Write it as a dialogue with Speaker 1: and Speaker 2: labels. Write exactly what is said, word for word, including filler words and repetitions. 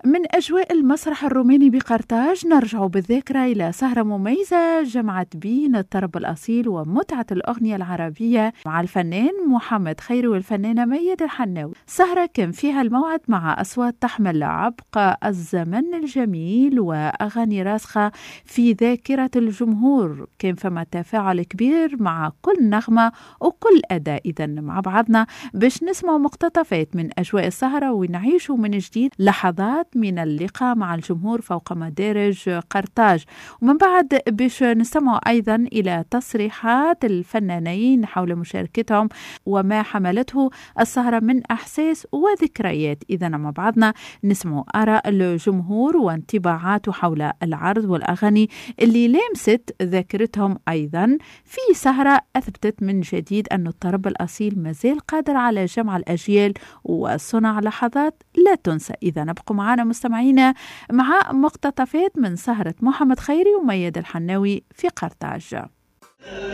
Speaker 1: من أجواء المسرح الروماني بقرطاج نرجع بالذاكرة إلى سهرة مميزة جمعت بين الطرب الأصيل ومتعة الأغنية العربية مع الفنان محمد خيري والفنانة ميادة الحناوي. سهرة كان فيها الموعد مع أصوات تحمل عبق الزمن الجميل وأغاني راسخة في ذاكرة الجمهور. كان فما تفاعل كبير مع كل نغمة وكل أداء. إذا مع بعضنا باش نسمع مقتطفات من أجواء السهرة ونعيشوا من جديد لحظات من اللقاء مع الجمهور فوق مدارج قرطاج. ومن بعد باش نستمع أيضا إلى تصريحات الفنانين حول مشاركتهم وما حملته السهرة من أحساس وذكريات. إذا مع بعضنا نسمع آراء الجمهور وانطباعاته حول العرض والأغاني اللي لامست ذاكرتهم. أيضا في سهرة أثبتت من جديد أن الطرب الأصيل مازال قادر على جمع الأجيال وصنع لحظات لا تنسى. إذا نبقوا معنا مستمعينا مع مقتطفات من سهرة محمد خيري وميادة الحناوي في قرطاج.